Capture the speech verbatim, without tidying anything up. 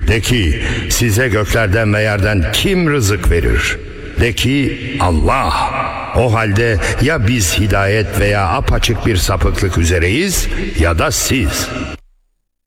De ki size göklerden ve yerden kim rızık verir? De ki Allah. O halde ya biz hidayet veya apaçık bir sapıklık üzereyiz ya da siz.